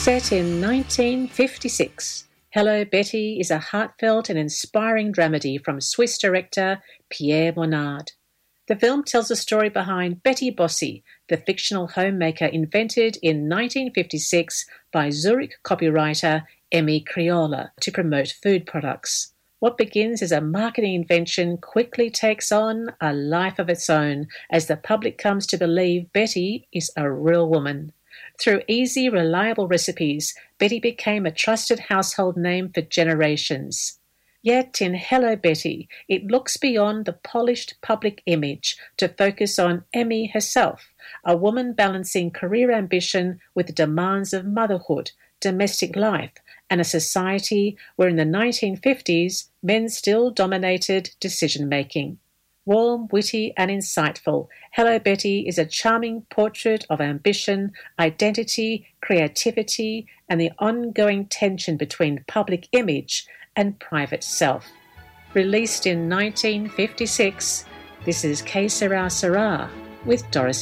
Set in 1956, Hello, Betty is a heartfelt and inspiring dramedy from Swiss director Pierre Bonnard. The film tells the story behind Betty Bossi, the fictional homemaker invented in 1956 by Zurich copywriter Emmy Criolla to promote food products. What begins as a marketing invention quickly takes on a life of its own as the public comes to believe Betty is a real woman. Through easy, reliable recipes, Betty became a trusted household name for generations. Yet in Hello, Betty, it looks beyond the polished public image to focus on Emmy herself, a woman balancing career ambition with the demands of motherhood, domestic life, and a society where in the 1950s men still dominated decision-making. Warm, witty, and insightful, Hello, Betty is a charming portrait of ambition, identity, creativity, and the ongoing tension between public image and private self. Released in 1956, this is Que Sera Sera with Doris